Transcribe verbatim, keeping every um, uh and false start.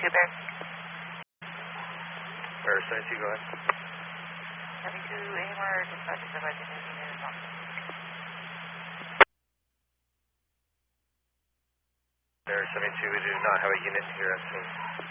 Bear. Bear seventy-two, go ahead. seventy-two, any more dispatches of identity is on. Bear seventy-two, we do not have a unit here at scene.